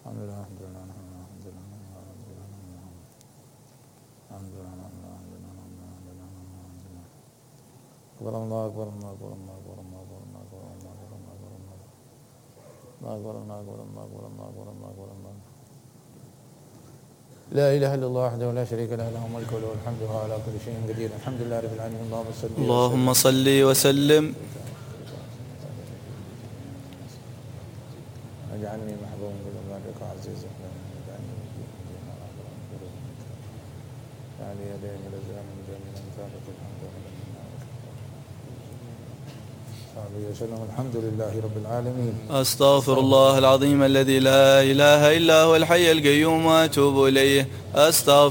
الحمد لله الحمد لله الحمد لله الحمد لله أكبر الله أكبر الله أكبر الله أكبر الله أكبر الله أكبر الله أكبر الله أكبر الله أكبر الله أكبر الله لا إله إلا الله وحده لا شريك له له الملك وله الحمد وهو على كل شيء قدير الحمد لله رب العالمين اللهم صل وسلم اجعلني محبوبا بذمتك عزيزا يعني يدين رزقا جميلا ثابت الحمد لله الحمد لله رب العالمين. أستغفر الله العظيم الذي لا إله إلا هو الحي القيوم وأتوب إليه. أستغفر